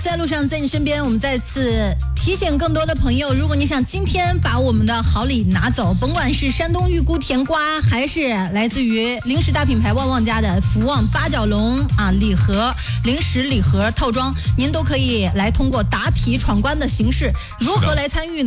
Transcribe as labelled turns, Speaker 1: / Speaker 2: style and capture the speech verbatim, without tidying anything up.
Speaker 1: 在路上，在你身边，我们再次提醒更多的朋友，如果你想今天把我们的好礼拿走，甭管是山东预估甜瓜，还是来自于零食大品牌旺旺家的福旺八角笼啊礼盒、零食礼盒套装，您都可以来通过答题闯关的形式，如何来参与呢？